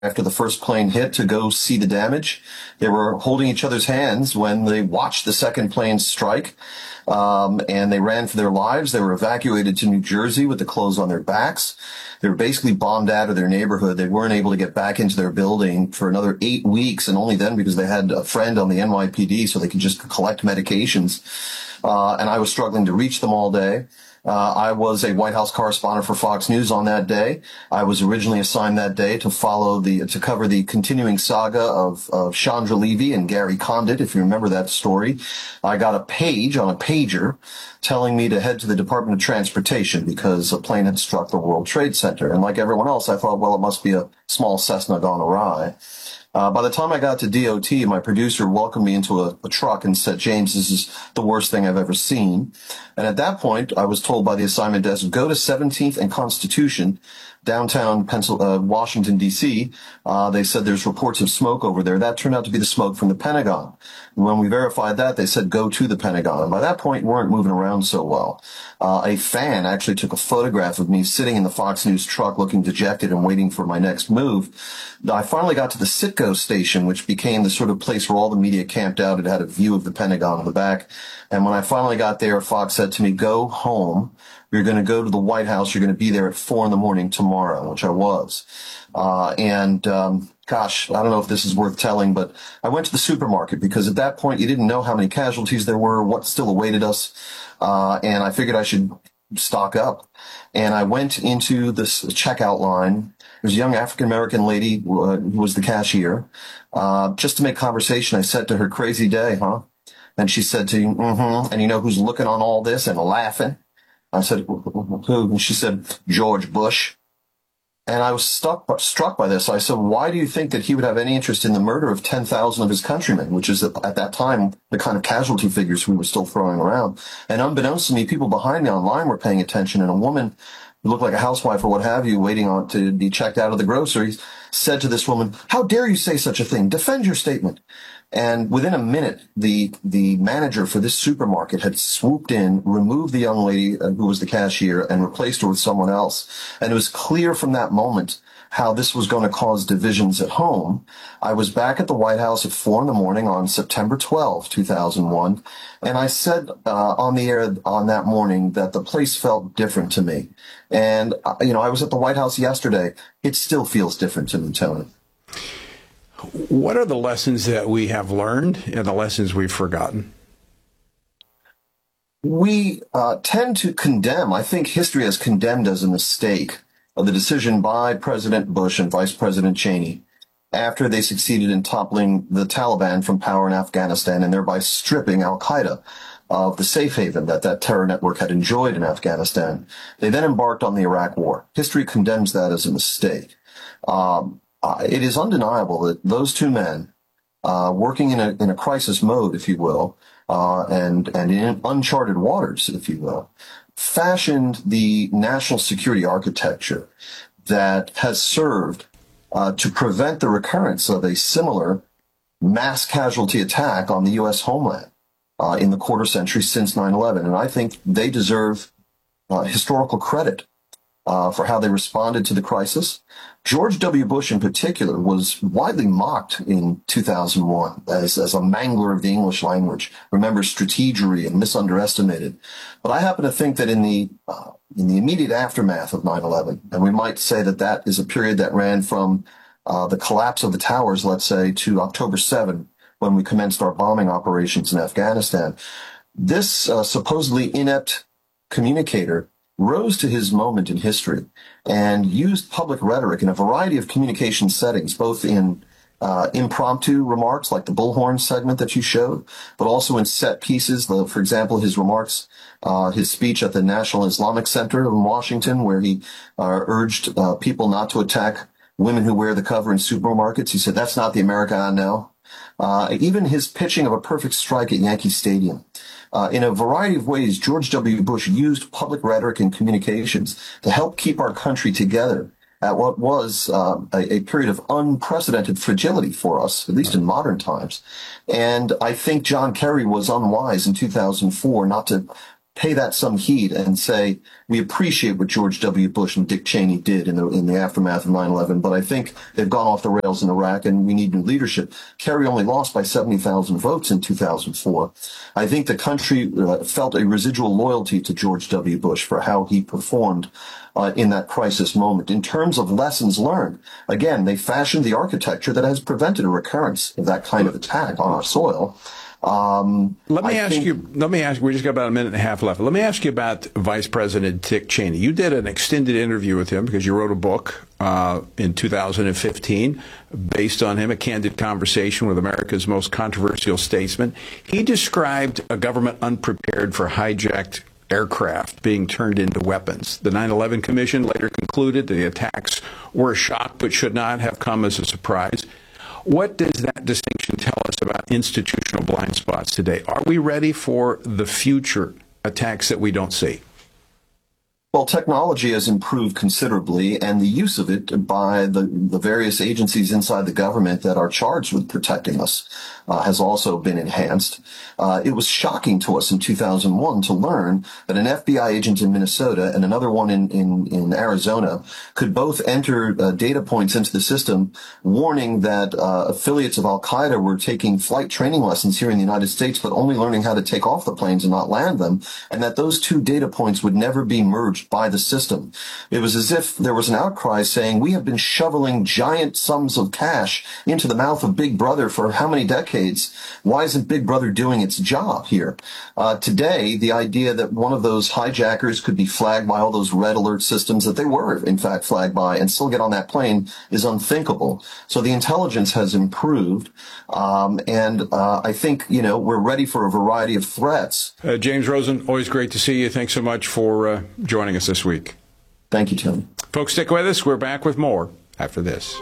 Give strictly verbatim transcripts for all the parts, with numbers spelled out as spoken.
after the first plane hit to go see the damage. They were holding each other's hands when they watched the second plane strike, um, and they ran for their lives. They were evacuated to New Jersey with the clothes on their backs. They were basically bombed out of their neighborhood. They weren't able to get back into their building for another eight weeks, and only then because they had a friend on the N Y P D so they could just collect medications. Uh, and I was struggling to reach them all day. Uh, I was a White House correspondent for Fox News on that day. I was originally assigned that day to follow the, to cover the continuing saga of, of Chandra Levy and Gary Condit, if you remember that story. I got a page on a pager telling me to head to the Department of Transportation because a plane had struck the World Trade Center. And like everyone else, I thought, well, it must be a small Cessna gone awry. Uh, by the time I got to D O T, my producer welcomed me into a, a truck and said, James, this is the worst thing I've ever seen. And at that point, I was told by the assignment desk, go to seventeenth and Constitution, downtown Pencil, uh, Washington, D C. Uh, they said there's reports of smoke over there. That turned out to be the smoke from the Pentagon. And when we verified that, they said, go to the Pentagon. And by that point, we weren't moving around so well. Uh, a fan actually took a photograph of me sitting in the Fox News truck looking dejected and waiting for my next move. I finally got to the Citgo station, which became the sort of place where all the media camped out. It had a view of the Pentagon in the back. And when I finally got there, Fox said to me, go home. You're going to go to the White House. You're going to be there at four in the morning tomorrow, which I was. Uh, and, um, gosh, I don't know if this is worth telling, but I went to the supermarket because at that point you didn't know how many casualties there were, what still awaited us. Uh, and I figured I should stock up. And I went into this checkout line. There's a young African-American lady uh, who was the cashier. Uh, just to make conversation, I said to her, crazy day, huh? And she said to me, mm-hmm. And you know who's looking on all this and laughing? I said, who? And she said, George Bush. And I was stuck, struck by this. I said, why do you think that he would have any interest in the murder of ten thousand of his countrymen, which is at that time the kind of casualty figures we were still throwing around? And unbeknownst to me, people behind me online were paying attention, and a woman who looked like a housewife or what have you, waiting on to be checked out of the groceries, said to this woman, how dare you say such a thing? Defend your statement. And within a minute, the the manager for this supermarket had swooped in, removed the young lady who was the cashier, and replaced her with someone else. And it was clear from that moment how this was going to cause divisions at home. I was back at the White House at four in the morning on September twelfth, two thousand one, and I said uh, on the air on that morning that the place felt different to me. And, uh, you know, I was at the White House yesterday. It still feels different to me, Tony. What are the lessons that we have learned and the lessons we've forgotten? We uh, tend to condemn, I think history has condemned as a mistake of the decision by President Bush and Vice President Cheney after they succeeded in toppling the Taliban from power in Afghanistan and thereby stripping al-Qaeda of the safe haven that that terror network had enjoyed in Afghanistan. They then embarked on the Iraq War. History condemns that as a mistake. Um, Uh, it is undeniable that those two men, uh, working in a, in a crisis mode, if you will, uh, and, and in uncharted waters, if you will, fashioned the national security architecture that has served, uh, to prevent the recurrence of a similar mass casualty attack on the U S homeland, uh, in the quarter century since nine eleven. And I think they deserve, uh, historical credit Uh, for how they responded to the crisis. George W. Bush in particular was widely mocked in two thousand one as, as a mangler of the English language, remembers strategery and misunderestimated. But I happen to think that in the uh, in the immediate aftermath of nine eleven, and we might say that that is a period that ran from uh, the collapse of the towers, let's say, to October seventh, when we commenced our bombing operations in Afghanistan, this uh, supposedly inept communicator rose to his moment in history and used public rhetoric in a variety of communication settings, both in uh, impromptu remarks like the bullhorn segment that you showed, but also in set pieces. The, for example, his remarks, uh, his speech at the National Islamic Center in Washington, where he uh, urged uh, people not to attack women who wear the cover in supermarkets. He said, that's not the America I know. Uh, even his pitching of a perfect strike at Yankee Stadium. Uh, in a variety of ways, George W. Bush used public rhetoric and communications to help keep our country together at what was uh, a, a period of unprecedented fragility for us, at least in modern times. And I think John Kerry was unwise in two thousand four not to pay that some heed and say, we appreciate what George W. Bush and Dick Cheney did in the in the aftermath of nine eleven, but I think they've gone off the rails in Iraq and we need new leadership. Kerry only lost by seventy thousand votes in two thousand four. I think the country uh, felt a residual loyalty to George W. Bush for how he performed uh, in that crisis moment. In terms of lessons learned, again, they fashioned the architecture that has prevented a recurrence of that kind of attack on our soil. Um, let me I ask think, you, let me ask, we just got about a minute and a half left. Let me ask you about Vice President Dick Cheney. You did an extended interview with him because you wrote a book uh, in two thousand fifteen based on him, A Candid Conversation with America's Most Controversial Statesman. He described a government unprepared for hijacked aircraft being turned into weapons. The nine eleven Commission later concluded the attacks were a shock but should not have come as a surprise. What does that distinction tell us about institutional blind spots today? Are we ready for the future attacks that we don't see? Well, technology has improved considerably, and the use of it by the, the various agencies inside the government that are charged with protecting us uh, has also been enhanced. Uh, it was shocking to us in two thousand one to learn that an F B I agent in Minnesota and another one in, in, in Arizona could both enter uh, data points into the system warning that uh, affiliates of Al-Qaeda were taking flight training lessons here in the United States, but only learning how to take off the planes and not land them, and that those two data points would never be merged by the system. It was as if there was an outcry saying, we have been shoveling giant sums of cash into the mouth of Big Brother for how many decades? Why isn't Big Brother doing its job here? Uh, today, the idea that one of those hijackers could be flagged by all those red alert systems that they were, in fact, flagged by and still get on that plane is unthinkable. So the intelligence has improved. Um, and uh, I think, you know, we're ready for a variety of threats. Uh, James Rosen, always great to see you. Thanks so much for uh, joining us this week. Thank you, Tim. Folks, stick with us. We're back with more after this.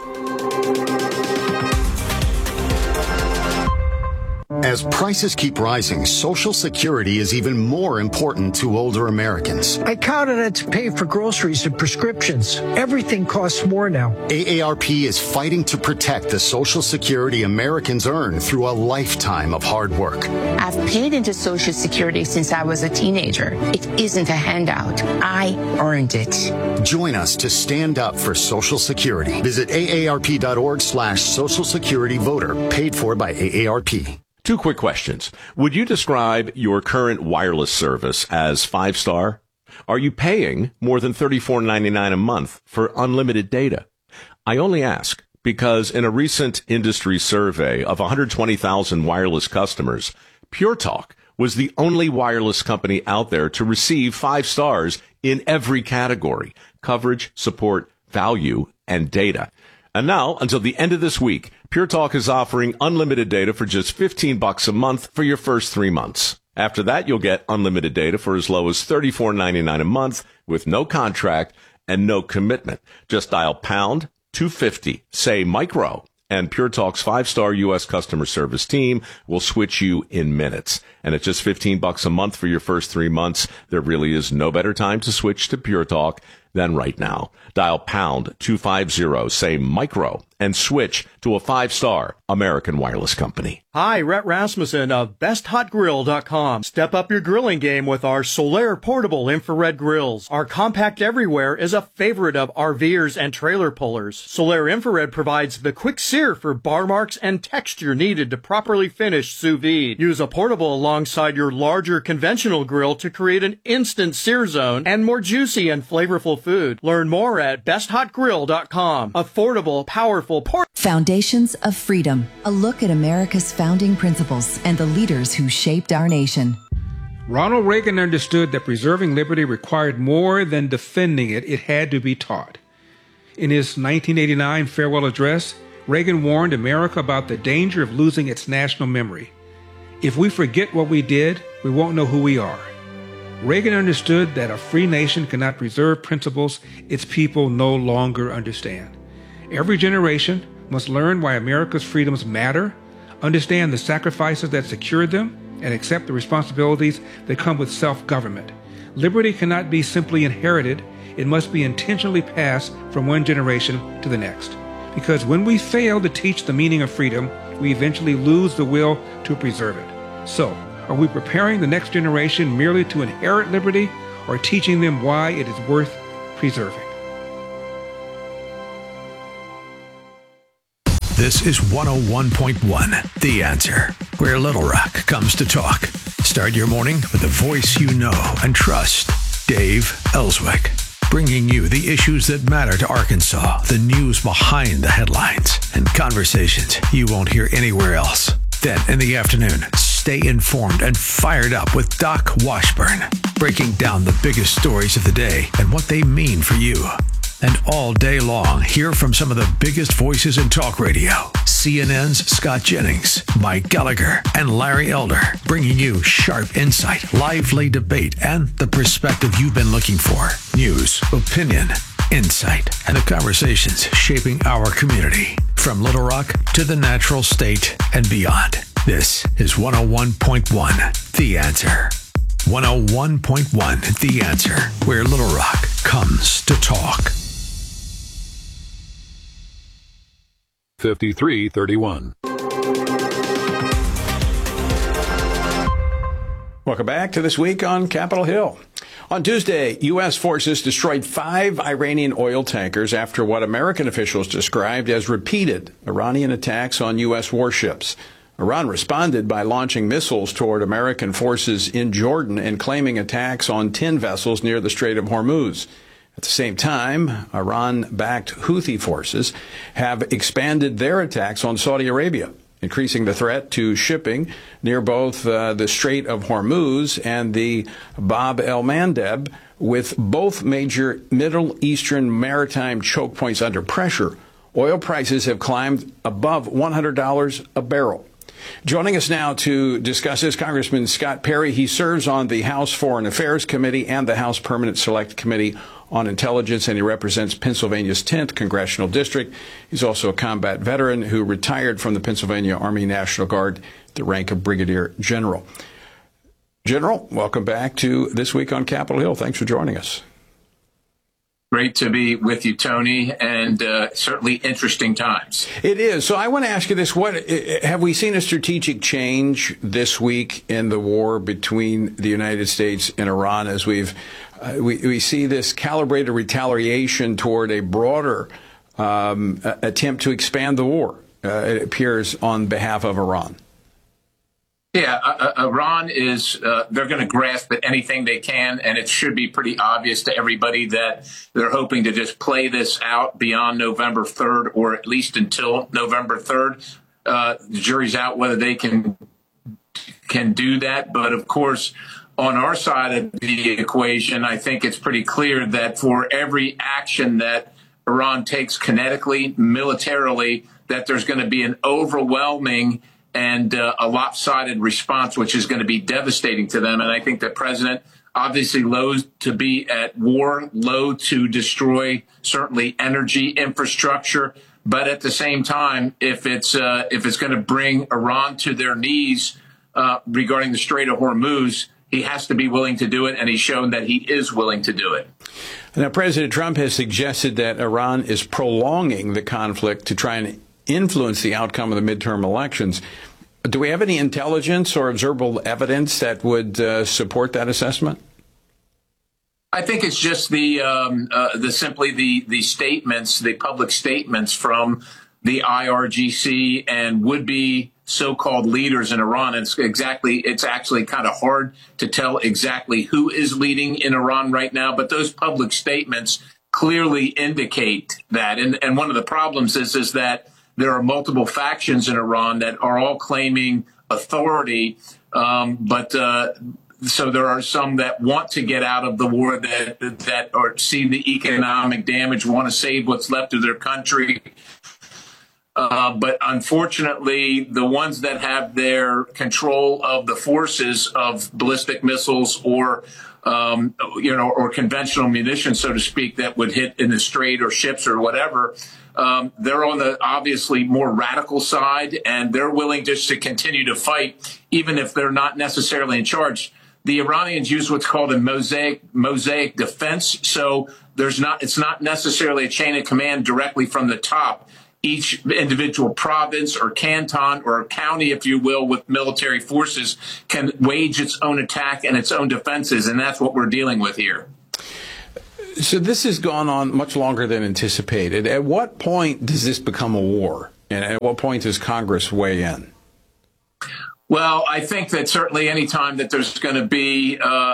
As prices keep rising, Social Security is even more important to older Americans. I count on it to pay for groceries and prescriptions. Everything costs more now. A A R P is fighting to protect the Social Security Americans earn through a lifetime of hard work. I've paid into Social Security since I was a teenager. It isn't a handout. I earned it. Join us to stand up for Social Security. Visit A A R P dot org slash Social Security Voter, paid for by A A R P. Two quick questions. Would you describe your current wireless service as five-star? Are you paying more than thirty-four ninety-nine a month for unlimited data? I only ask because in a recent industry survey of one hundred twenty thousand wireless customers, Pure Talk was the only wireless company out there to receive five stars in every category: coverage, support, value, and data. And now, until the end of this week, Pure Talk is offering unlimited data for just fifteen bucks a month for your first three months. After that, you'll get unlimited data for as low as thirty-four ninety-nine a month with no contract and no commitment. Just dial pound two fifty, say micro, and Pure Talk's five-star U S customer service team will switch you in minutes. And at just fifteen bucks a month for your first three months, there really is no better time to switch to Pure Talk than right now. Dial pound two fifty, say micro, and switch to a five-star American wireless company. Hi, Rhett Rasmussen of best hot grill dot com. Step up your grilling game with our Solaire portable infrared grills. Our compact everywhere is a favorite of RVers and trailer pullers. Solaire infrared provides the quick sear for bar marks and texture needed to properly finish sous vide. Use a portable alongside your larger conventional grill to create an instant sear zone and more juicy and flavorful food. Learn more at best hot grill dot com. Affordable, powerful portable. Foundations of Freedom, a look at America's founding principles and the leaders who shaped our nation. Ronald Reagan understood that preserving liberty required more than defending it, it had to be taught. In his nineteen eighty-nine farewell address, Reagan warned America about the danger of losing its national memory. If we forget what we did, we won't know who we are. Reagan understood that a free nation cannot preserve principles its people no longer understand. Every generation must learn why America's freedoms matter, understand the sacrifices that secured them, and accept the responsibilities that come with self-government. Liberty cannot be simply inherited. It must be intentionally passed from one generation to the next. Because when we fail to teach the meaning of freedom, we eventually lose the will to preserve it. So, Are we preparing the next generation merely to inherit liberty or teaching them why it is worth preserving? This is one oh one point one, The Answer, where Little Rock comes to talk. Start your morning with the voice you know and trust, Dave Ellswick, bringing you the issues that matter to Arkansas, the news behind the headlines, and conversations you won't hear anywhere else. Then in the afternoon, stay informed and fired up with Doc Washburn, breaking down the biggest stories of the day and what they mean for you. And all day long, hear from some of the biggest voices in talk radio. C N N's Scott Jennings, Mike Gallagher, and Larry Elder, bringing you sharp insight, lively debate, and the perspective you've been looking for. News, opinion, insight, and the conversations shaping our community. From Little Rock to the natural state and beyond. This is one oh one point one, The Answer. one oh one point one, The Answer, where Little Rock comes to talk. fifty-three thirty-one. Welcome back to This Week on Capitol Hill. On Tuesday, U S forces destroyed five Iranian oil tankers after what American officials described as repeated Iranian attacks on U S warships. Iran responded by launching missiles toward American forces in Jordan and claiming attacks on ten vessels near the Strait of Hormuz. At the same time, Iran-backed Houthi forces have expanded their attacks on Saudi Arabia, increasing the threat to shipping near both uh, the Strait of Hormuz and the Bab el-Mandeb, with both major Middle Eastern maritime choke points under pressure. Oil prices have climbed above one hundred dollars a barrel. Joining us now to discuss this, Congressman Scott Perry. He serves on the House Foreign Affairs Committee and the House Permanent Select Committee on Intelligence, and he represents Pennsylvania's tenth Congressional District. He's also a combat veteran who retired from the Pennsylvania Army National Guard at the rank of Brigadier General. General, welcome back to This Week on Capitol Hill. Thanks for joining us. Great to be with you, Tony, and uh, certainly interesting times. It is. So I want to ask you this. What have we seen a strategic change this week in the war between the United States and Iran as we've uh, we, we see this calibrated retaliation toward a broader um, attempt to expand the war, uh, it appears, on behalf of Iran? Yeah, uh, uh, Iran is, uh, they're going to grasp at anything they can, and it should be pretty obvious to everybody that they're hoping to just play this out beyond November third, or at least until November third. Uh, the jury's out whether they can can do that. But, of course, on our side of the equation, I think it's pretty clear that for every action that Iran takes kinetically, militarily, that there's going to be an overwhelming and uh, a lopsided response, which is going to be devastating to them. And I think the president obviously loathes to be at war, loathe to destroy certainly energy infrastructure. But at the same time, if it's uh, if it's going to bring Iran to their knees uh, regarding the Strait of Hormuz, he has to be willing to do it, and he's shown that he is willing to do it. Now, President Trump has suggested that Iran is prolonging the conflict to try and influence the outcome of the midterm elections. Do we have any intelligence or observable evidence that would uh, support that assessment? I think it's just the um, uh, the simply the the statements, the public statements from the I R G C and would-be so-called leaders in Iran. It's exactly it's actually kind of hard to tell exactly who is leading in Iran right now, but those public statements clearly indicate that. And and one of the problems is is that there are multiple factions in Iran that are all claiming authority, um, but uh, so there are some that want to get out of the war, that that are seeing the economic damage, want to save what's left of their country. Uh, but unfortunately, the ones that have their control of the forces of ballistic missiles or um, you know, or conventional munitions, so to speak, that would hit in the strait or ships or whatever. Um, they're on the obviously more radical side, and they're willing just to continue to fight, even if they're not necessarily in charge. The Iranians use what's called a mosaic mosaic defense, so there's not it's not necessarily a chain of command directly from the top. each individual province or canton or county, if you will, with military forces can wage its own attack and its own defenses. And that's what we're dealing with here. So this has gone on much longer than anticipated. At what point does this become a war? And at what point does Congress weigh in? Well, I think that certainly any time that there's going to be, uh,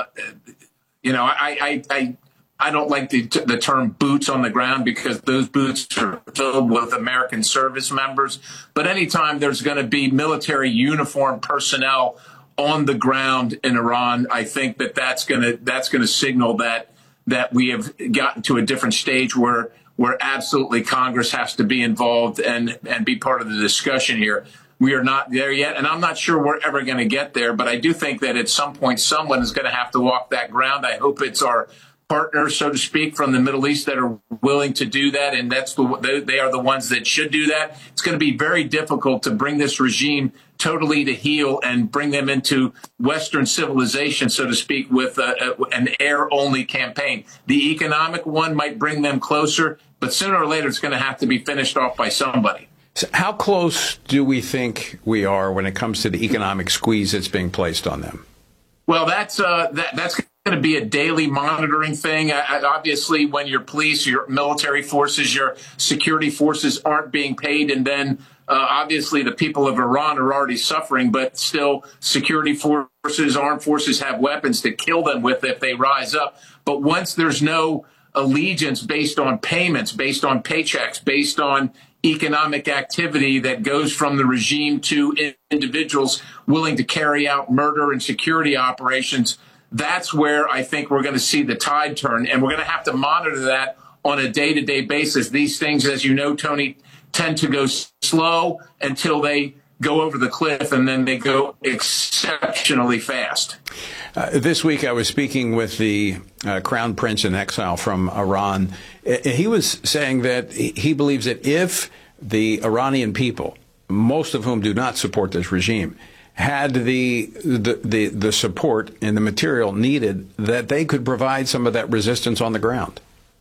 you know, I, I, I, I don't like the, the term boots on the ground because those boots are filled with American service members. But anytime there's going to be military uniform personnel on the ground in Iran, I think that that's going to that's going to signal that that we have gotten to a different stage where where absolutely Congress has to be involved and and be part of the discussion here. We are not there yet, and I'm not sure we're ever going to get there. But I do think that at some point someone is going to have to walk that ground. I hope it's our partners, so to speak, from the Middle East that are willing to do that, and that's the they are the ones that should do that. It's going to be very difficult to bring this regime totally to heel and bring them into Western civilization, so to speak, with a, a, an air-only campaign. The economic one might bring them closer, but sooner or later it's going to have to be finished off by somebody. So how close do we think we are when it comes to the economic squeeze that's being placed on them? Well, that's uh, that, that's going to be a daily monitoring thing. I, obviously, when your police, your military forces, your security forces aren't being paid, and then uh, obviously the people of Iran are already suffering, but still security forces, armed forces have weapons to kill them with if they rise up. But once there's no allegiance based on payments, based on paychecks, based on economic activity that goes from the regime to individuals willing to carry out murder and security operations, that's where I think we're going to see the tide turn. And we're going to have to monitor that on a day-to-day basis. These things, as you know, Tony, tend to go slow until they go over the cliff, and then they go exceptionally fast. Uh, this week I was speaking with the uh, Crown Prince in exile from Iran. He was saying that he believes that if the Iranian people, most of whom do not support this regime, had the, the the the support and the material needed, that they could provide some of that resistance on the ground.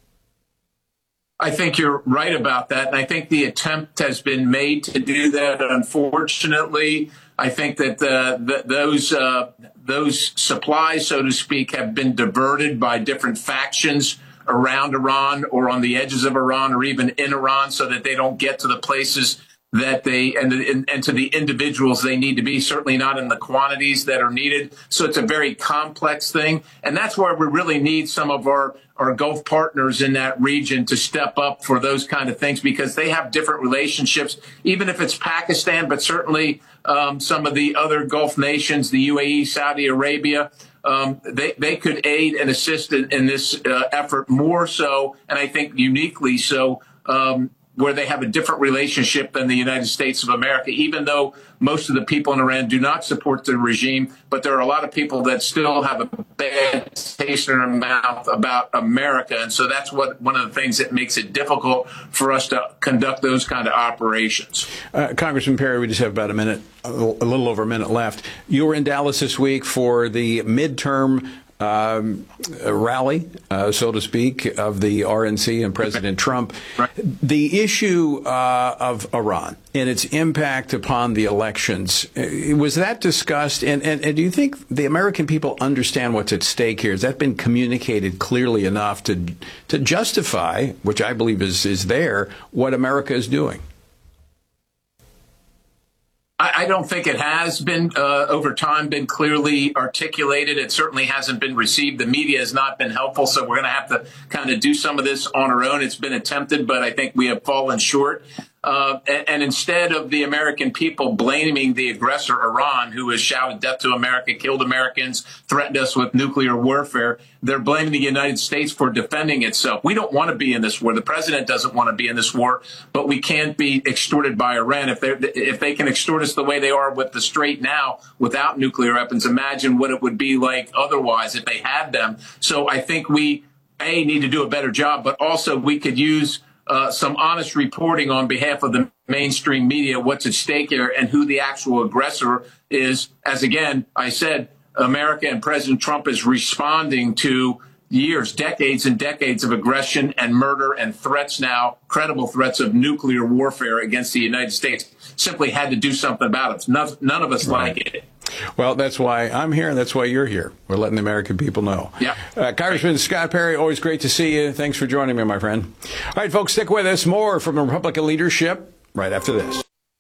I think you're right about that, and I think the attempt has been made to do that. Unfortunately, I think that uh, th- those uh, those supplies, so to speak, have been diverted by different factions around Iran or on the edges of Iran or even in Iran, so that they don't get to the places that they and, and, and to the individuals they need to be, certainly not in the quantities that are needed. So it's a very complex thing. And that's where we really need some of our, our Gulf partners in that region to step up for those kind of things, because they have different relationships, even if it's Pakistan, but certainly um, some of the other Gulf nations, the U A E, Saudi Arabia. Um, they, they could aid and assist in, in this uh, effort more so, and I think uniquely so, um, where they have a different relationship than the United States of America, even though most of the people in Iran do not support the regime. But there are a lot of people that still have a bad taste in their mouth about America. And so that's what one of the things that makes it difficult for us to conduct those kind of operations. Uh, Congressman Perry, we just have about a minute, a little over a minute left. You were in Dallas this week for the midterm Um, rally, uh, so to speak, of the R N C and President Trump. Right. The issue uh, of Iran and its impact upon the elections, was that discussed? And, and, and do you think the American people understand what's at stake here? Has that been communicated clearly enough to to justify, which I believe is, is there, what America is doing? I don't think it has been uh, over time been clearly articulated. It certainly hasn't been received. The media has not been helpful. So we're going to have to kind of do some of this on our own. It's been attempted, but I think we have fallen short. Uh, and, and instead of the American people blaming the aggressor, Iran, who has shouted death to America, killed Americans, threatened us with nuclear warfare, they're blaming the United States for defending itself. We don't want to be in this war. The president doesn't want to be in this war, but we can't be extorted by Iran. If they if they can extort us the way they are with the Strait now without nuclear weapons, imagine what it would be like otherwise if they had them. So I think we, A, need to do a better job, but also we could use Uh, some honest reporting on behalf of the mainstream media, what's at stake here and who the actual aggressor is. As again, I said, America and President Trump is responding to, years, decades and decades of aggression and murder and threats now, credible threats of nuclear warfare against the United States. Simply had to do something about it. None, none of us Right. like it. Well, that's why I'm here, and that's why you're here. We're letting the American people know. Yeah. Uh, Congressman Scott Perry, always great to see you. Thanks for joining me, my friend. All right, folks, stick with us. More from the Republican leadership right after this.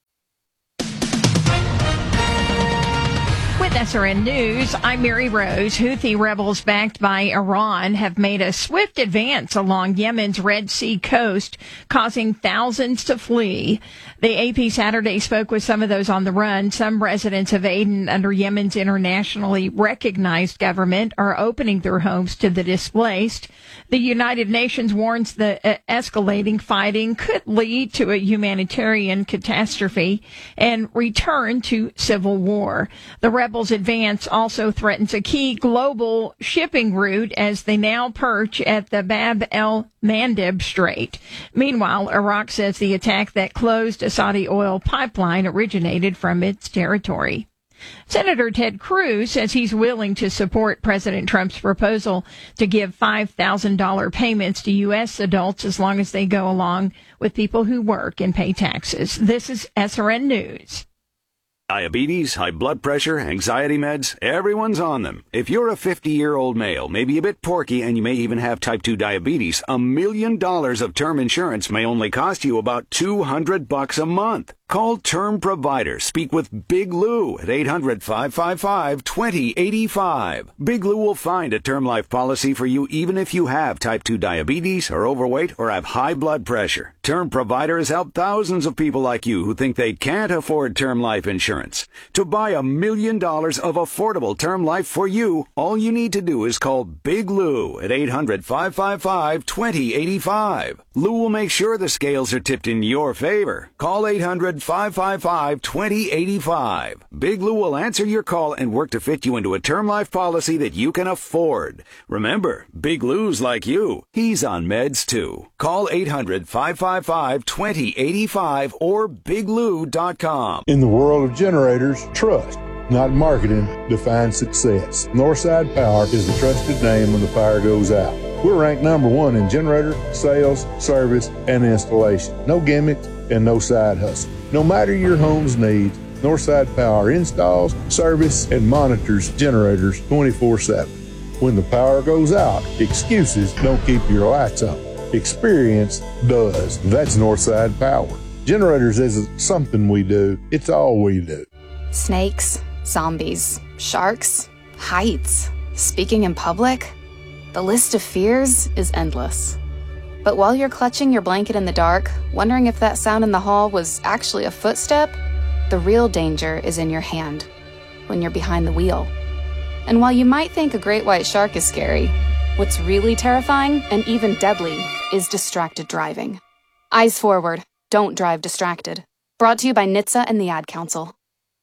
With S R N News, I'm Mary Rose. Houthi rebels backed by Iran have made a swift advance along Yemen's Red Sea coast, causing thousands to flee. The A P Saturday spoke with some of those on the run. Some residents of Aden, under Yemen's internationally recognized government, are opening their homes to the displaced. The United Nations warns the uh, escalating fighting could lead to a humanitarian catastrophe and return to civil war. The rebels' advance also threatens a key global shipping route as they now perch at the Bab el-Mandeb Strait. Meanwhile, Iraq says the attack that closed a Saudi oil pipeline originated from its territory. Senator Ted Cruz says he's willing to support President Trump's proposal to give five thousand dollars payments to U S adults as long as they go along with people who work and pay taxes. This is S R N News. Diabetes, high blood pressure, anxiety meds, everyone's on them. If you're a fifty-year-old male, maybe a bit porky, and you may even have type two diabetes, a million dollars of term insurance may only cost you about two hundred bucks a month. Call Term Provider. Speak with Big Lou at eight hundred, five five five, two zero eight five. Big Lou will find a term life policy for you even if you have type two diabetes, are overweight, or have high blood pressure. Term Provider has helped thousands of people like you who think they can't afford term life insurance. To buy a million dollars of affordable term life for you, all you need to do is call Big Lou at eight hundred, five five five, two zero eight five. Lou will make sure the scales are tipped in your favor. Call eight hundred, five five five, two zero eight five. Big Lou will answer your call and work to fit you into a term life policy that you can afford. Remember, Big Lou's like you. He's on meds too. Call eight hundred, five five five, two zero eight five or big lou dot com. In the world of generators, trust, not marketing, defines success. Northside Power is the trusted name when the power goes out. We're ranked number one in generator, sales, service, and installation. No gimmicks and no side hustle. No matter your home's needs, Northside Power installs, service, and monitors generators twenty-four seven. When the power goes out, excuses don't keep your lights on. Experience does. That's Northside Power. Generators isn't something we do, it's all we do. Snakes, zombies, sharks, heights, speaking in public. The list of fears is endless. But while you're clutching your blanket in the dark, wondering if that sound in the hall was actually a footstep, the real danger is in your hand, when you're behind the wheel. And while you might think a great white shark is scary, what's really terrifying and even deadly is distracted driving. Eyes forward, don't drive distracted. Brought to you by N H T S A and the Ad Council.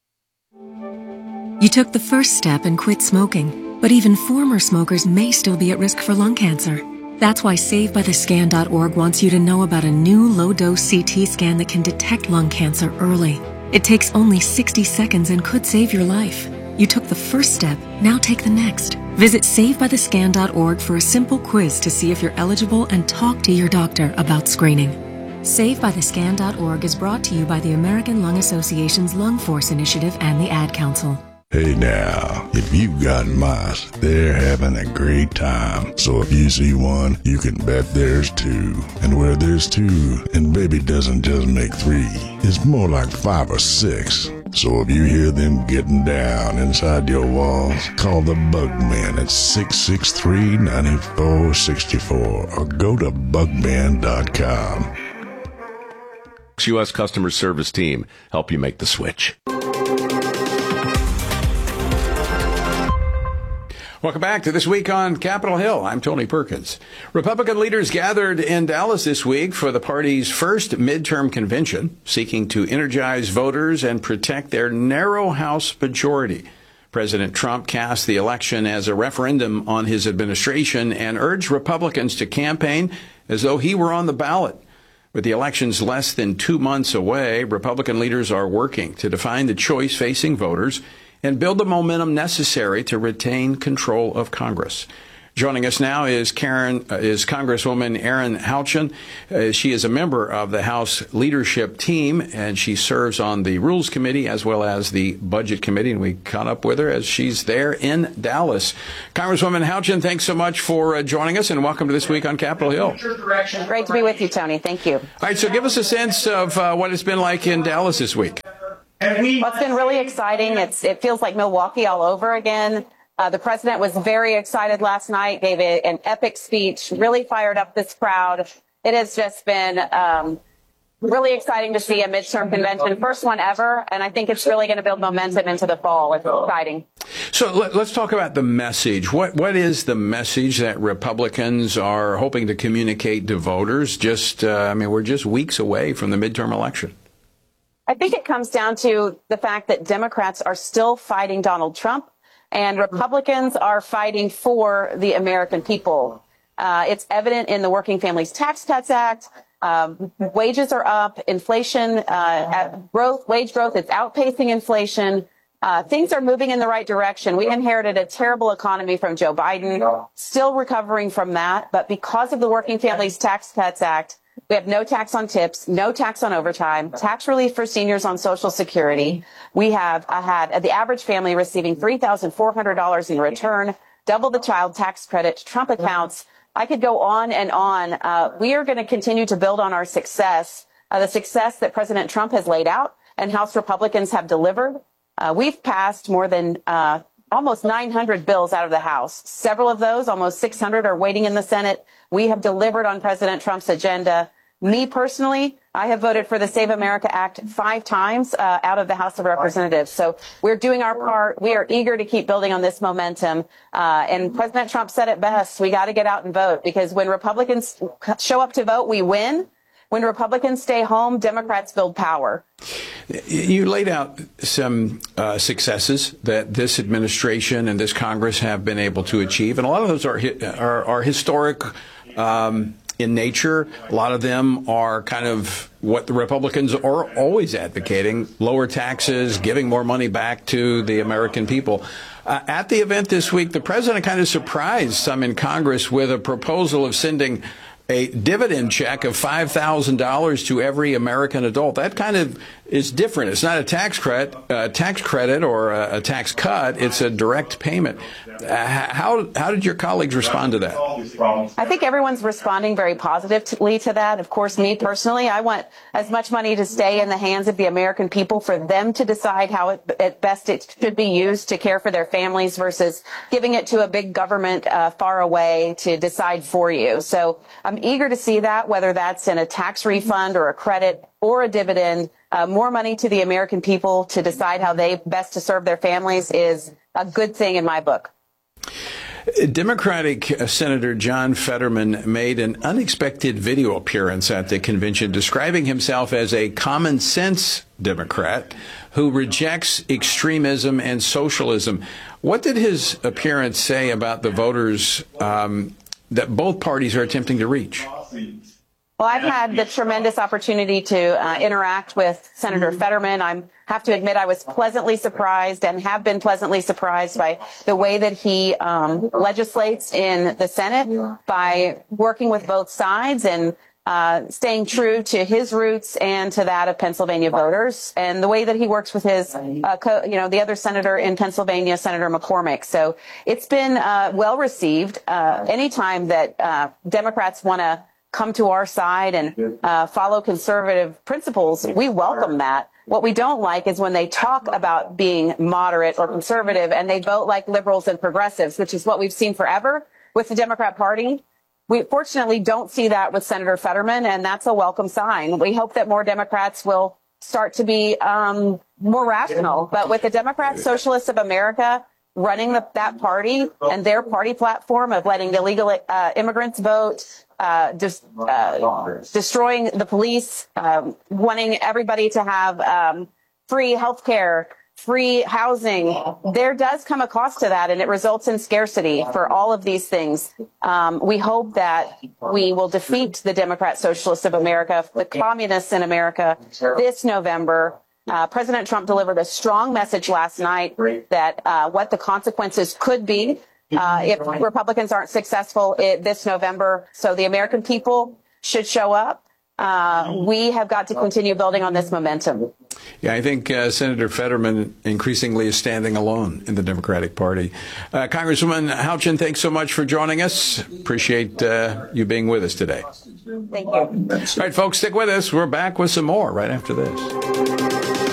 You took the first step and quit smoking, but even former smokers may still be at risk for lung cancer. That's why Save By The Scan dot org wants you to know about a new low-dose C T scan that can detect lung cancer early. It takes only sixty seconds and could save your life. You took the first step, now take the next. Visit Save By The Scan dot org for a simple quiz to see if you're eligible and talk to your doctor about screening. Save By The Scan dot org is brought to you by the American Lung Association's Lung Force Initiative and the Ad Council. Hey now, if you've got mice, they're having a great time. So if you see one, you can bet there's two. And where there's two, and baby doesn't just make three, it's more like five or six. So if you hear them getting down inside your walls, call the Bugman at six six three, nine four six four or go to bugman dot com. U S customer service team help you make the switch. Welcome back to This Week on Capitol Hill. I'm Tony Perkins. Republican leaders gathered in Dallas this week for the party's first midterm convention, seeking to energize voters and protect their narrow House majority. President Trump cast the election as a referendum on his administration and urged Republicans to campaign as though he were on the ballot. With the elections less than two months away, Republican leaders are working to define the choice facing voters and build the momentum necessary to retain control of Congress. Joining us now is Karen, uh, is Congresswoman Erin Houchin. Uh, she is a member of the House Leadership Team, and she serves on the Rules Committee as well as the Budget Committee, and we caught up with her as she's there in Dallas. Congresswoman Houchin, thanks so much for uh, joining us, and welcome to This Week on Capitol Hill. Great to be with you, Tony. Thank you. All right, so give us a sense of uh, what it's been like in Dallas this week. Well, it's been really exciting. It's, it feels like Milwaukee all over again. Uh, the president was very excited last night, gave a, an epic speech, really fired up this crowd. It has just been um, really exciting to see a midterm convention, first one ever, and I think it's really going to build momentum into the fall. It's exciting. So let, let's talk about the message. What What is the message that Republicans are hoping to communicate to voters? Just, uh, I mean, we're just weeks away from the midterm election. I think it comes down to the fact that Democrats are still fighting Donald Trump, and Republicans are fighting for the American people. Uh, it's evident in the Working Families Tax Cuts Act. Um, wages are up. Inflation, uh, growth, wage growth is outpacing inflation. Uh, things are moving in the right direction. We inherited a terrible economy from Joe Biden, still recovering from that. But because of the Working Families Tax Cuts Act, we have no tax on tips, no tax on overtime, tax relief for seniors on Social Security. We have uh, had the average family receiving three thousand four hundred dollars in return, double the child tax credit to Trump accounts. I could go on and on. Uh, we are going to continue to build on our success, uh, the success that President Trump has laid out and House Republicans have delivered. Uh, we've passed more than uh, almost nine hundred bills out of the House. Several of those, almost six hundred, are waiting in the Senate. We have delivered on President Trump's agenda. Me personally, I have voted for the Save America Act five times uh, out of the House of Representatives. So we're doing our part. We are eager to keep building on this momentum. Uh, and President Trump said it best. We got to get out and vote, because when Republicans show up to vote, we win. When Republicans stay home, Democrats build power. You laid out some uh, successes that this administration and this Congress have been able to achieve, and a lot of those are are, are historic um, in nature. A lot of them are kind of what the Republicans are always advocating: lower taxes, giving more money back to the American people. Uh, at the event this week, the president kind of surprised some in Congress with a proposal of sending a dividend check of five thousand dollars to every American adult. That kind of is different. It's not a tax credit, uh, tax credit or a, a tax cut. It's a direct payment. Uh, how how did your colleagues respond to that? I think everyone's responding very positively to that. Of course, me personally, I want as much money to stay in the hands of the American people for them to decide how it, at best it should be used to care for their families versus giving it to a big government uh, far away to decide for you. So I'm eager to see that, whether that's in a tax refund or a credit or a dividend. Uh, more money to the American people to decide how they best to serve their families is a good thing in my book. Democratic Senator John Fetterman made an unexpected video appearance at the convention, describing himself as a common sense Democrat who rejects extremism and socialism. What did his appearance say about the voters um, that both parties are attempting to reach? Well, I've had the tremendous opportunity to uh, interact with Senator Fetterman. I have to admit I was pleasantly surprised and have been pleasantly surprised by the way that he um, legislates in the Senate, by working with both sides and uh, staying true to his roots and to that of Pennsylvania voters, and the way that he works with his, uh, co- you know, the other senator in Pennsylvania, Senator McCormick. So it's been uh, well received. Uh, anytime that uh, Democrats want to come to our side and uh, follow conservative principles, we welcome that. What we don't like is when they talk about being moderate or conservative and they vote like liberals and progressives, which is what we've seen forever with the Democrat Party. We fortunately don't see that with Senator Fetterman, and that's a welcome sign. We hope that more Democrats will start to be um, more rational. But with the Democrat Socialists of America running the, that party and their party platform of letting illegal uh, immigrants vote, Uh, dis- uh, destroying the police, um, wanting everybody to have um, free health care, free housing, there does come a cost to that, and it results in scarcity for all of these things. Um, we hope that we will defeat the Democrat Socialists of America, the communists in America, this November. Uh, President Trump delivered a strong message last night that uh, what the consequences could be uh, if Republicans aren't successful it, this November. So the American people should show up. Uh, we have got to continue building on this momentum. Yeah, I think uh, Senator Fetterman increasingly is standing alone in the Democratic Party. Uh, Congresswoman Houchin, thanks so much for joining us. Appreciate uh, you being with us today. Thank you. All right, folks, stick with us. We're back with some more right after this.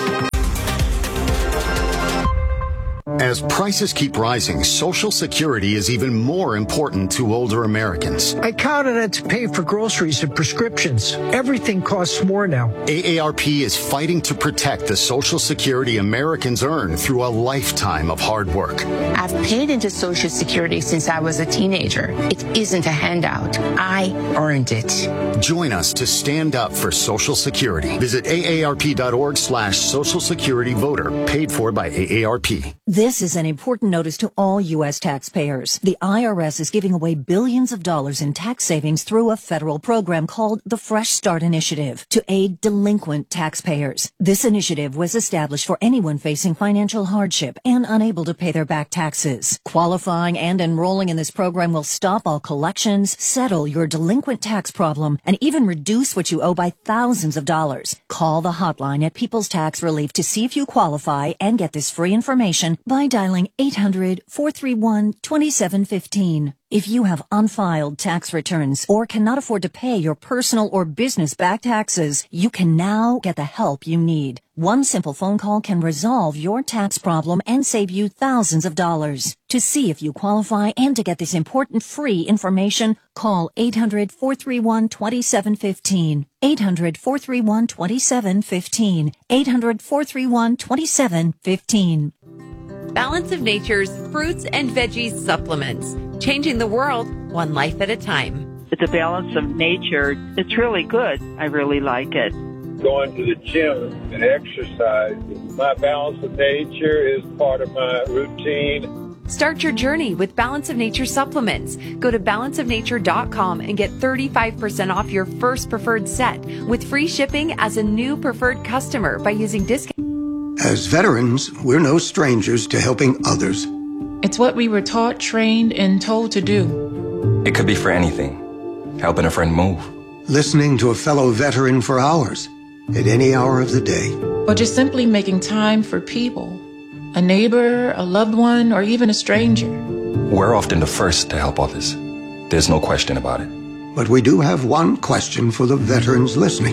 As prices keep rising, Social Security is even more important to older Americans. I count on it to pay for groceries and prescriptions. Everything costs more now. A A R P is fighting to protect the Social Security Americans earn through a lifetime of hard work. I've paid into Social Security since I was a teenager. It isn't a handout. I earned it. Join us to stand up for Social Security. Visit A A R P dot org slash Social Security Voter, paid for by A A R P. This is an important notice to all U S taxpayers. The I R S is giving away billions of dollars in tax savings through a federal program called the Fresh Start Initiative to aid delinquent taxpayers. This initiative was established for anyone facing financial hardship and unable to pay their back taxes. Qualifying and enrolling in this program will stop all collections, settle your delinquent tax problem, and even reduce what you owe by thousands of dollars. Call the hotline at People's Tax Relief to see if you qualify and get this free information by dialing eight hundred, four three one, two seven one five. If you have unfiled tax returns or cannot afford to pay your personal or business back taxes, you can now get the help you need. One simple phone call can resolve your tax problem and save you thousands of dollars. To see if you qualify and to get this important free information, call eight hundred, four three one, two seven one five. eight hundred, four three one, two seven one five. eight hundred, four three one, two seven one five. Balance of Nature's fruits and veggies supplements, changing the world one life at a time. It's a Balance of Nature. It's really good. I really like it. Going to the gym and exercise. My Balance of Nature is part of my routine. Start your journey with Balance of Nature supplements. Go to balance of nature dot com and get thirty-five percent off your first preferred set with free shipping as a new preferred customer by using discount. As veterans, we're no strangers to helping others. It's what we were taught, trained, and told to do. It could be for anything. Helping a friend move. Listening to a fellow veteran for hours, at any hour of the day. Or just simply making time for people. A neighbor, a loved one, or even a stranger. We're often the first to help others. There's no question about it. But we do have one question for the veterans listening.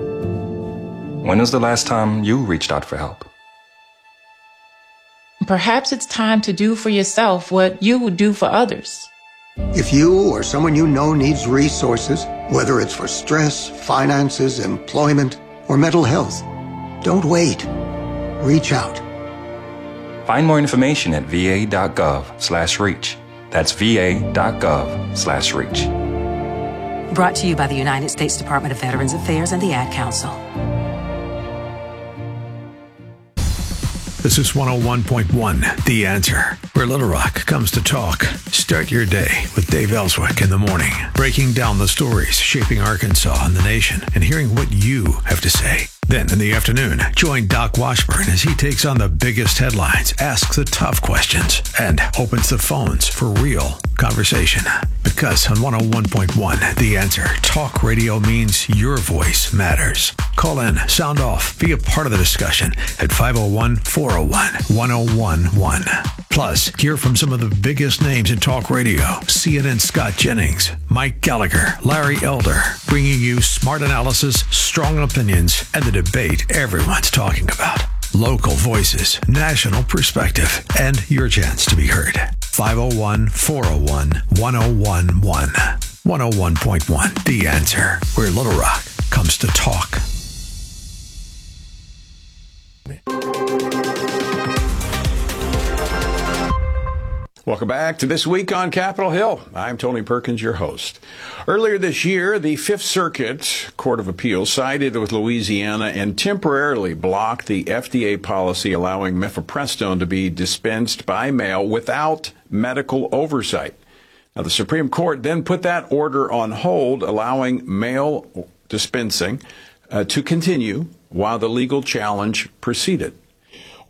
When was the last time you reached out for help? Perhaps it's time to do for yourself what you would do for others. If you or someone you know needs resources, whether it's for stress, finances, employment, or mental health, don't wait. Reach out. Find more information at va.gov slash reach. That's va.gov slash reach. Brought to you by the United States Department of Veterans Affairs and the Ad Council. This is one oh one point one, The Answer, where Little Rock comes to talk. Start your day with Dave Ellswick in the morning, breaking down the stories shaping Arkansas and the nation and hearing what you have to say. Then in the afternoon, join Doc Washburn as he takes on the biggest headlines, asks the tough questions, and opens the phones for real conversation. Because on one oh one point one, The Answer, talk radio means your voice matters. Call in, sound off, be a part of the discussion at five oh one, four oh one, one oh one one. Plus, hear from some of the biggest names in talk radio. C N N's Scott Jennings, Mike Gallagher, Larry Elder, bringing you smart analysis, strong opinions, and the debate everyone's talking about. Local voices, national perspective, and your chance to be heard. five oh one, four oh one, one oh one one. one oh one point one, The Answer, where Little Rock comes to talk. Welcome back to This Week on Capitol Hill. I'm Tony Perkins, your host. Earlier this year, the Fifth Circuit Court of Appeals sided with Louisiana and temporarily blocked the F D A policy allowing mifepristone to be dispensed by mail without medical oversight. Now, the Supreme Court then put that order on hold, allowing mail dispensing uh, to continue while the legal challenge proceeded.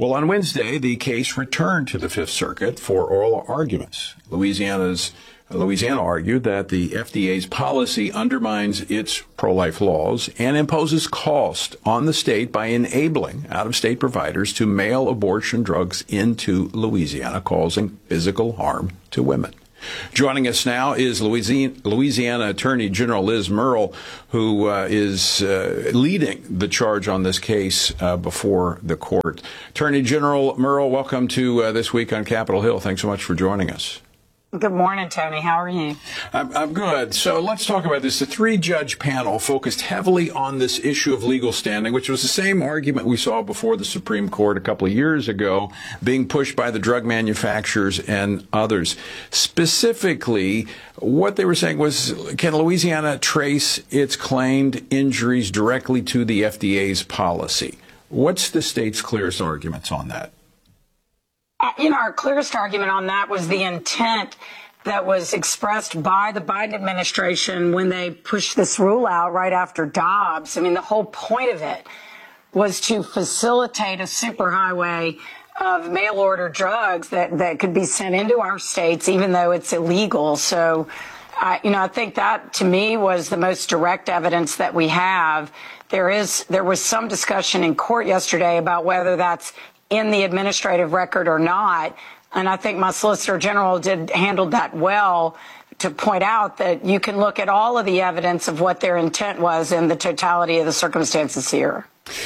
Well, on Wednesday, the case returned to the Fifth Circuit for oral arguments. Louisiana's Louisiana argued that the F D A's policy undermines its pro-life laws and imposes cost on the state by enabling out-of-state providers to mail abortion drugs into Louisiana, causing physical harm to women. Joining us now is Louisiana, Louisiana Attorney General Liz Murrill, who uh, is uh, leading the charge on this case uh, before the court. Attorney General Murrill, welcome to uh, This Week on Capitol Hill. Thanks so much for joining us. Good morning, Tony. How are you? I'm, I'm good. So let's talk about this. The three-judge panel focused heavily on this issue of legal standing, which was the same argument we saw before the Supreme Court a couple of years ago, being pushed by the drug manufacturers and others. Specifically, what they were saying was, can Louisiana trace its claimed injuries directly to the F D A's policy? What's the state's clearest arguments on that? You know, our clearest argument on that was the intent that was expressed by the Biden administration when they pushed this rule out right after Dobbs. I mean, the whole point of it was to facilitate a superhighway of mail-order drugs that, that could be sent into our states, even though it's illegal. So, uh, you know, I think that, to me, was the most direct evidence that we have. There is, there was some discussion in court yesterday about whether that's in the administrative record or not. And I think my Solicitor General did handle that well to point out that you can look at all of the evidence of what their intent was in the totality of the circumstances here.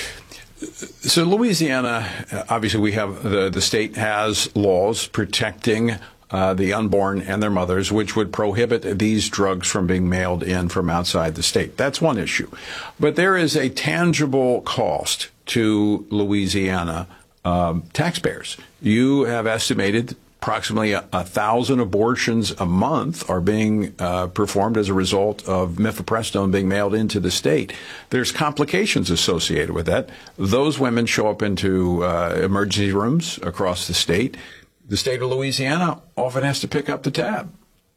So Louisiana, obviously we have, the, the state has laws protecting uh, the unborn and their mothers, which would prohibit these drugs from being mailed in from outside the state. That's one issue. But there is a tangible cost to Louisiana Um, taxpayers. You have estimated approximately a, a thousand abortions a month are being uh, performed as a result of mifepristone being mailed into the state. There's complications associated with that. Those women show up into uh, emergency rooms across the state. The state of Louisiana often has to pick up the tab.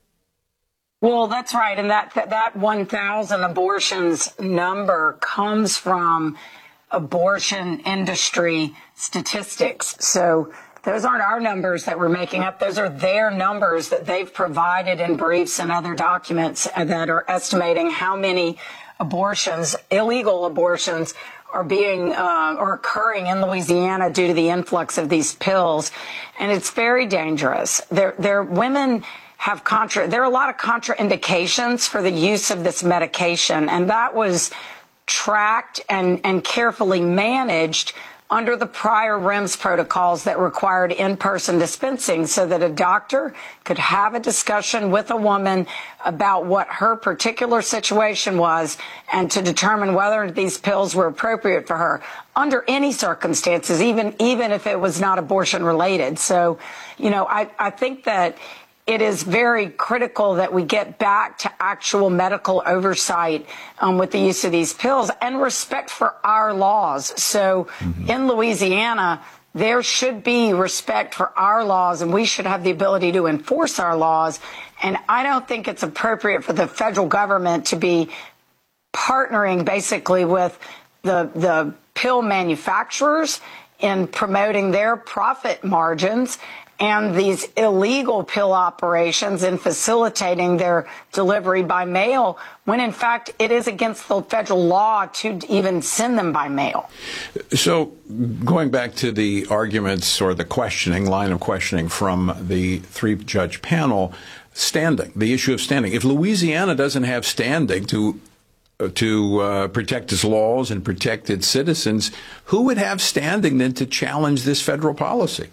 Well, that's right. And that, that, that one thousand abortions number comes from abortion industry statistics. So those aren't our numbers that we're making up. Those are their numbers that they've provided in briefs and other documents that are estimating how many abortions, illegal abortions, are being uh, or occurring in Louisiana due to the influx of these pills. And it's very dangerous. There, there, women have contra, there are a lot of contraindications for the use of this medication. And that was tracked and, and carefully managed under the prior R E M S protocols that required in-person dispensing so that a doctor could have a discussion with a woman about what her particular situation was and to determine whether these pills were appropriate for her under any circumstances, even, even if it was not abortion related. So, you know, I, I think that it is very critical that we get back to actual medical oversight um, with the use of these pills and respect for our laws. So mm-hmm. in Louisiana, there should be respect for our laws, and we should have the ability to enforce our laws. And I don't think it's appropriate for the federal government to be partnering basically with the, the pill manufacturers in promoting their profit margins and these illegal pill operations in facilitating their delivery by mail, when in fact it is against the federal law to even send them by mail. So going back to the arguments or the questioning, line of questioning from the three-judge panel, standing, the issue of standing. If Louisiana doesn't have standing to to uh, protect its laws and protect its citizens, who would have standing then to challenge this federal policy?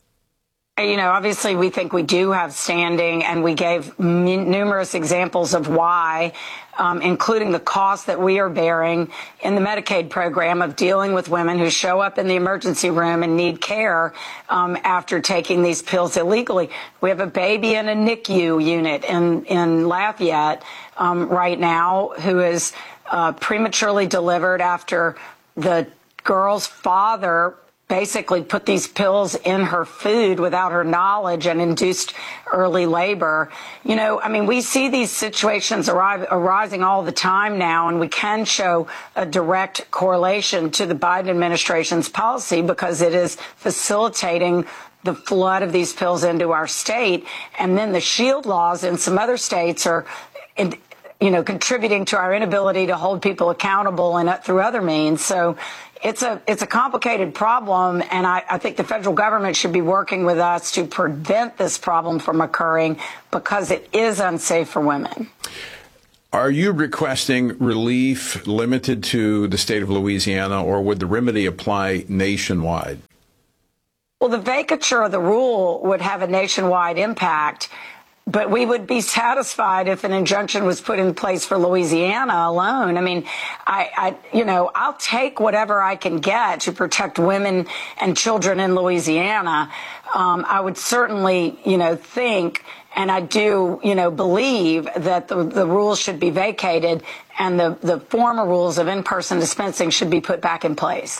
You know, obviously we think we do have standing, and we gave m- numerous examples of why, um, including the cost that we are bearing in the Medicaid program of dealing with women who show up in the emergency room and need care um, after taking these pills illegally. We have a baby in a N I C U unit in, in Lafayette um, right now who is uh, prematurely delivered after the girl's father basically put these pills in her food without her knowledge and induced early labor. You know, I mean, we see these situations arrive, arising all the time now, and we can show a direct correlation to the Biden administration's policy because it is facilitating the flood of these pills into our state. And then the SHIELD laws in some other states are, in, you know, contributing to our inability to hold people accountable and uh, through other means. So it's a it's a complicated problem, and I, I think the federal government should be working with us to prevent this problem from occurring because it is unsafe for women. Are you requesting relief limited to the state of Louisiana, or would the remedy apply nationwide? Well, the vacature of the rule would have a nationwide impact, but we would be satisfied if an injunction was put in place for Louisiana alone. I mean, I, I, you know, I'll take whatever I can get to protect women and children in Louisiana. Um, I would certainly, you know, think, and I do, you know, believe that the, the rules should be vacated and the, the former rules of in-person dispensing should be put back in place.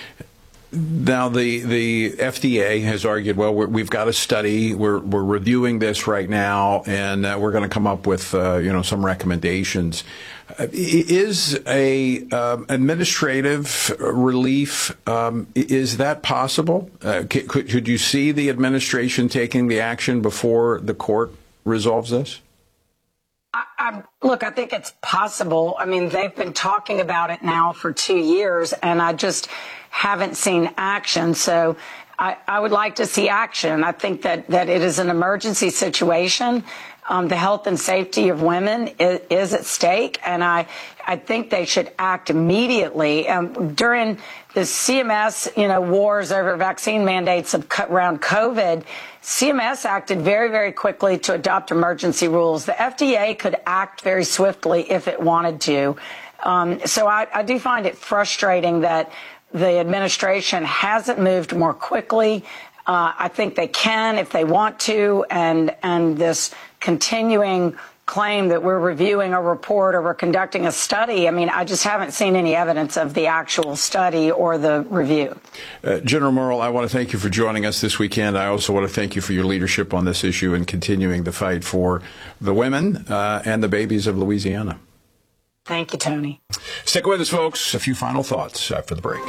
Now, the, the F D A has argued, well, we're, we've got a study, we're, we're reviewing this right now, and uh, we're going to come up with, uh, you know, some recommendations. Uh, is a um, administrative relief, um, is that possible? Uh, could, could you see the administration taking the action before the court resolves this? I, I, look, I think it's possible. I mean, they've been talking about it now for two years, and I just haven't seen action. So I, I would like to see action. I think that, that it is an emergency situation. Um, the health and safety of women is, is at stake, and I, I think they should act immediately. Um, during the C M S, you know, wars over vaccine mandates of, around COVID, C M S acted very, very quickly to adopt emergency rules. The F D A could act very swiftly if it wanted to. Um, so I, I do find it frustrating that the administration hasn't moved more quickly. Uh, I think they can if they want to, and and this continuing claim that we're reviewing a report or we're conducting a study, I mean, I just haven't seen any evidence of the actual study or the review. Uh, General Murrell, I want to thank you for joining us this weekend. I also want to thank you for your leadership on this issue and continuing the fight for the women uh, and the babies of Louisiana. Thank you, Tony. Stick with us, folks. A few final thoughts after the break.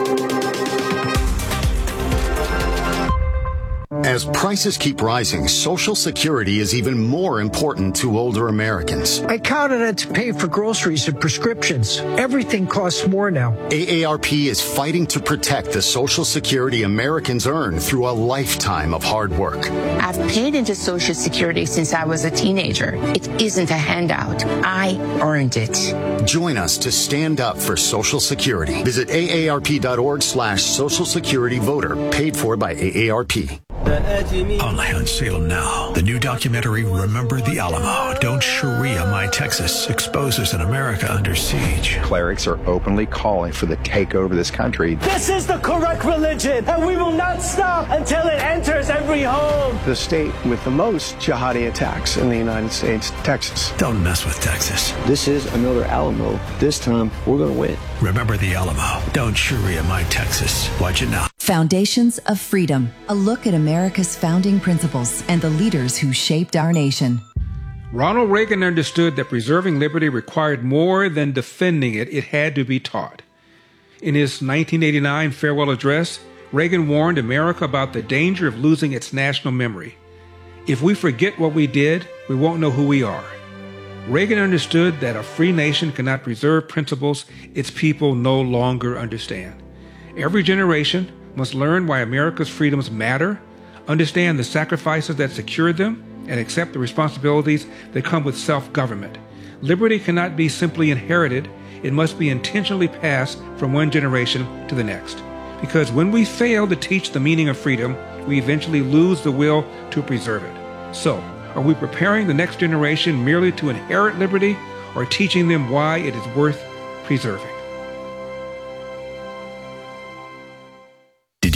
As prices keep rising, Social Security is even more important to older Americans. I count on it to pay for groceries and prescriptions. Everything costs more now. A A R P is fighting to protect the Social Security Americans earn through a lifetime of hard work. I've paid into Social Security since I was a teenager. It isn't a handout. I earned it. Join us to stand up for Social Security. Visit A A R P dot org slash Social Security Voter, paid for by A A R P. Only on Salem Now. The new documentary, Remember the Alamo. Don't Sharia My Texas, exposes an America under siege. Clerics are openly calling for the takeover of this country. This is the correct religion, and we will not stop until it enters every home. The state with the most jihadi attacks in the United States, Texas. Don't mess with Texas. This is another Alamo. This time, we're going to win. Remember the Alamo. Don't Sharia My Texas. Watch it now. Foundations of Freedom. A look at America's founding principles and the leaders who shaped our nation. Ronald Reagan understood that preserving liberty required more than defending it. It had to be taught. In his nineteen eighty-nine farewell address, Reagan warned America about the danger of losing its national memory. If we forget what we did, we won't know who we are. Reagan understood that a free nation cannot preserve principles its people no longer understand. Every generation must learn why America's freedoms matter, understand the sacrifices that secured them, and accept the responsibilities that come with self-government. Liberty cannot be simply inherited. It must be intentionally passed from one generation to the next. Because when we fail to teach the meaning of freedom, we eventually lose the will to preserve it. So, are we preparing the next generation merely to inherit liberty, or teaching them why it is worth preserving? Did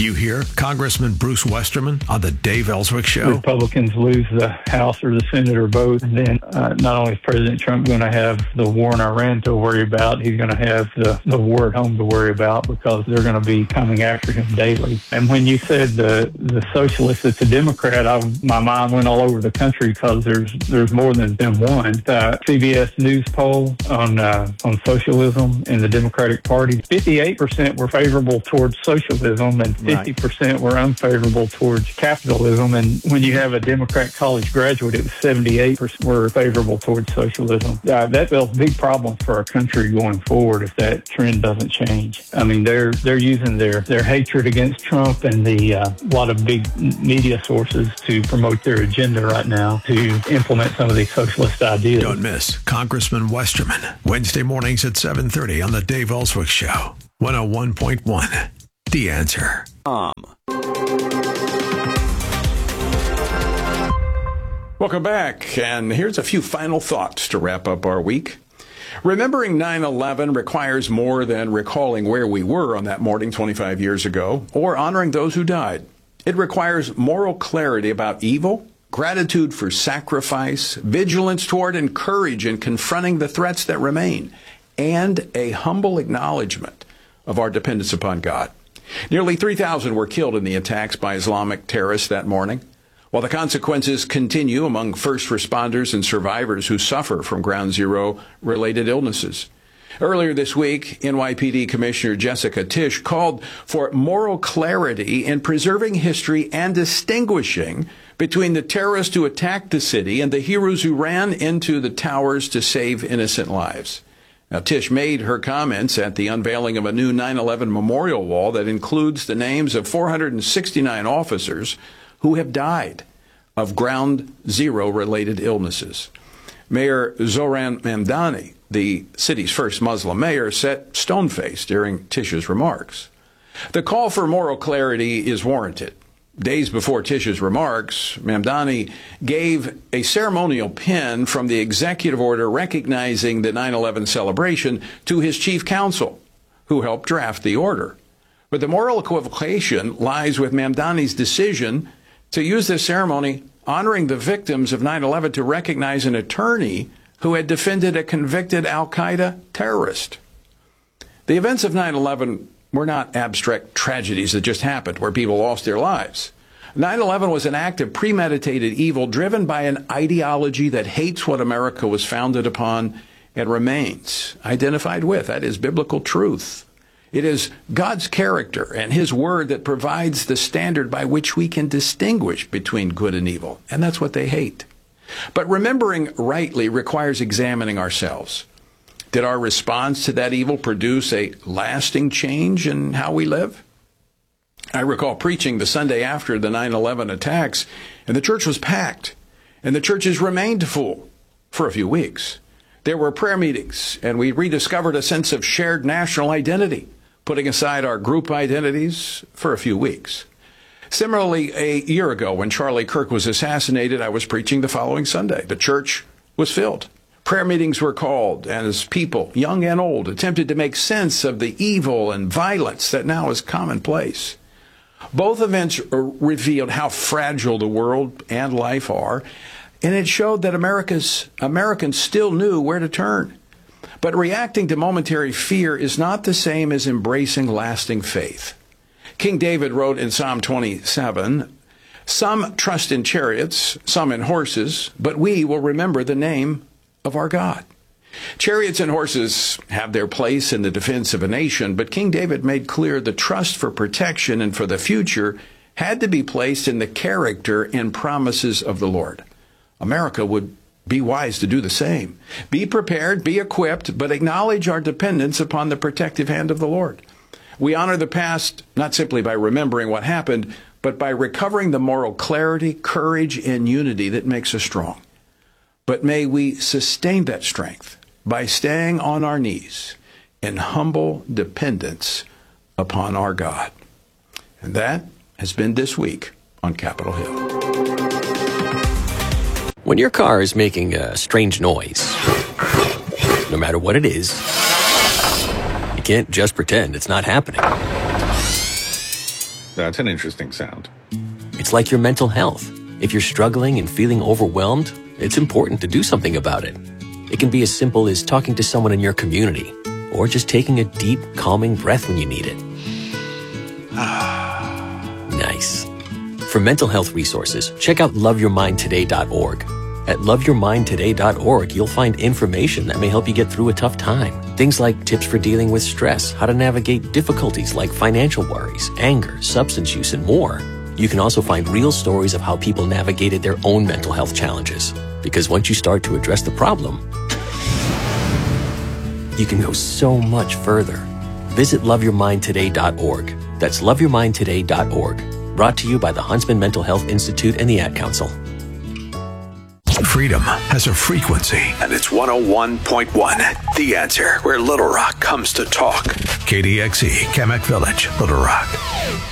You hear Congressman Bruce Westerman on the Dave Ellswick Show. Republicans lose the House or the Senate or both, and then uh, not only is President Trump going to have the war in Iran to worry about, he's going to have the, the war at home to worry about, because they're going to be coming after him daily. And when you said the the socialist that's a Democrat, I, my mind went all over the country, because there's there's more than than one. Uh, C B S News poll on uh, on socialism in the Democratic Party, fifty-eight percent were favorable towards socialism, and fifty percent were unfavorable towards capitalism. And when you have a Democrat college graduate, it was seventy-eight percent were favorable towards socialism. Uh, that spells big problems for our country going forward if that trend doesn't change. I mean, they're they're using their, their hatred against Trump and the uh, lot of big media sources to promote their agenda right now to implement some of these socialist ideas. Don't miss Congressman Westerman, Wednesday mornings at seven thirty on the Dave Ellswick Show, one oh one point one. The Answer. Um. Welcome back, and here's a few final thoughts to wrap up our week. Remembering nine eleven requires more than recalling where we were on that morning twenty-five years ago, or honoring those who died. It requires moral clarity about evil, gratitude for sacrifice, vigilance toward and courage in confronting the threats that remain, and a humble acknowledgement of our dependence upon God. Nearly three thousand were killed in the attacks by Islamic terrorists that morning, while the consequences continue among first responders and survivors who suffer from Ground Zero-related illnesses. Earlier this week, N Y P D Commissioner Jessica Tisch called for moral clarity in preserving history and distinguishing between the terrorists who attacked the city and the heroes who ran into the towers to save innocent lives. Now, Tisch made her comments at the unveiling of a new nine eleven memorial wall that includes the names of four hundred sixty-nine officers who have died of Ground Zero-related illnesses. Mayor Zohran Mamdani, the city's first Muslim mayor, sat stone-faced during Tisch's remarks. The call for moral clarity is warranted. Days before Tisch's remarks, Mamdani gave a ceremonial pin from the executive order recognizing the nine eleven celebration to his chief counsel, who helped draft the order. But the moral equivocation lies with Mamdani's decision to use this ceremony honoring the victims of nine eleven to recognize an attorney who had defended a convicted al-Qaeda terrorist. The events of nine eleven were not abstract tragedies that just happened where people lost their lives. nine eleven was an act of premeditated evil driven by an ideology that hates what America was founded upon and remains identified with. That is biblical truth. It is God's character and his word that provides the standard by which we can distinguish between good and evil. And that's what they hate. But remembering rightly requires examining ourselves. Did our response to that evil produce a lasting change in how we live? I recall preaching the Sunday after the nine eleven attacks, and the church was packed, and the churches remained full for a few weeks. There were prayer meetings, and we rediscovered a sense of shared national identity, putting aside our group identities for a few weeks. Similarly, a year ago when Charlie Kirk was assassinated, I was preaching the following Sunday. The church was filled. Prayer meetings were called, and as people, young and old, attempted to make sense of the evil and violence that now is commonplace. Both events revealed how fragile the world and life are, and it showed that America's Americans still knew where to turn. But reacting to momentary fear is not the same as embracing lasting faith. King David wrote in Psalm twenty-seven, "Some trust in chariots, some in horses, but we will remember the name of our God." Chariots and horses have their place in the defense of a nation, but King David made clear the trust for protection and for the future had to be placed in the character and promises of the Lord. America would be wise to do the same. Be prepared, be equipped, but acknowledge our dependence upon the protective hand of the Lord. We honor the past not simply by remembering what happened, but by recovering the moral clarity, courage, and unity that makes us strong. But may we sustain that strength by staying on our knees in humble dependence upon our God. And that has been This Week on Capitol Hill. When your car is making a strange noise, no matter what it is, you can't just pretend it's not happening. That's an interesting sound. It's like your mental health. If you're struggling and feeling overwhelmed, it's important to do something about it. It can be as simple as talking to someone in your community, or just taking a deep, calming breath when you need it. Nice. For mental health resources, check out love your mind today dot org. At love your mind today dot org, you'll find information that may help you get through a tough time. Things like tips for dealing with stress, how to navigate difficulties like financial worries, anger, substance use, and more. You can also find real stories of how people navigated their own mental health challenges. Because once you start to address the problem, you can go so much further. Visit love your mind today dot org. That's love your mind today dot org. Brought to you by the Huntsman Mental Health Institute and the Ad Council. Freedom has a frequency, and it's one oh one point one. The Answer, where Little Rock comes to talk. K D X E, Kamak Village, Little Rock.